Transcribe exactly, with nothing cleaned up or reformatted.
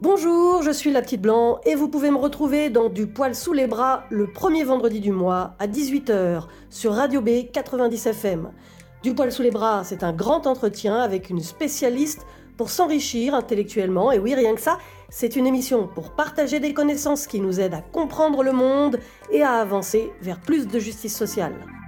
Bonjour, je suis la Petite Blanc et vous pouvez me retrouver dans Du poil sous les bras le premier vendredi du mois à dix-huit heures sur Radio B quatre-vingt-dix F M. Du poil sous les bras, c'est un grand entretien avec une spécialiste pour s'enrichir intellectuellement. Et oui, rien que ça, c'est une émission pour partager des connaissances qui nous aident à comprendre le monde et à avancer vers plus de justice sociale.